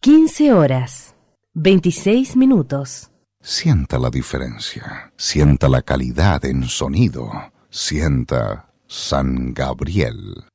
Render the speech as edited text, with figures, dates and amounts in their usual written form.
15 horas, 26 minutos. Sienta la diferencia, sienta la calidad en sonido, sienta San Gabriel.